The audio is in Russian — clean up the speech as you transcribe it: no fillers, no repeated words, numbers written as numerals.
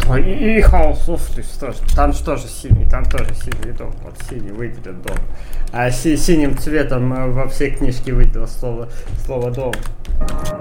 И House of Flies тоже. Там же тоже синий дом. Вот синий выделен дом. А синим цветом во всей книжке выделил слово дом.